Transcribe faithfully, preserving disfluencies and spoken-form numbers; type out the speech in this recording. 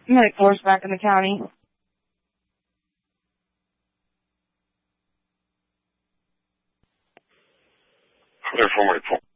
Medic force back in the county. Clear for my phone.